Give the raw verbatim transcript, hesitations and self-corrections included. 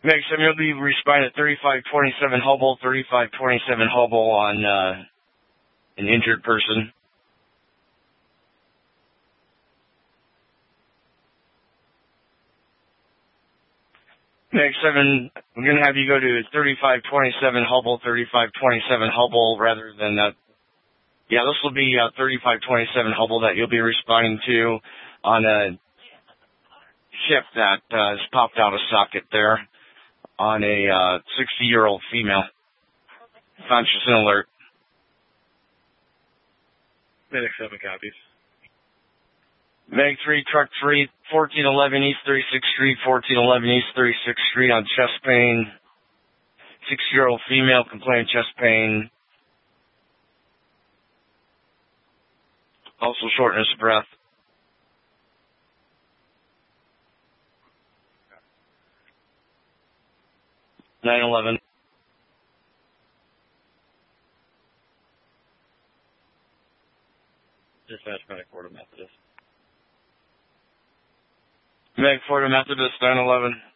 Meg seven, you'll be responding at thirty-five twenty-seven Hubble, thirty-five twenty-seven Hubble on uh, an injured person. Meg seven, we're going to have you go to thirty-five twenty-seven Hubble, thirty-five twenty-seven Hubble rather than that. Yeah, this will be uh, thirty-five twenty-seven Hubble that you'll be responding to on a ship that uh, has popped out of socket there on a uh, sixty-year-old female. Conscious and alert. Medic seven copies. Meg three, Truck three, fourteen eleven East thirty-sixth Street, fourteen eleven East thirty-sixth Street on chest pain. sixty-year-old female complaining chest pain. Also shortness of breath. nine eleven. Dispatch medic Florida Methodist. Meg Florida Methodist, nine eleven.